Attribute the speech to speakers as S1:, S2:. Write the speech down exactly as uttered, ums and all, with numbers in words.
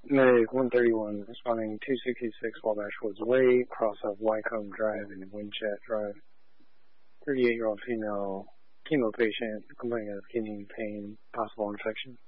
S1: Medic one thirty-one, responding two sixty-six Wabash Woods Way, cross of Wycombe Drive and Winchat Drive. thirty-eight-year-old female chemo patient complaining of kidney pain, possible infection.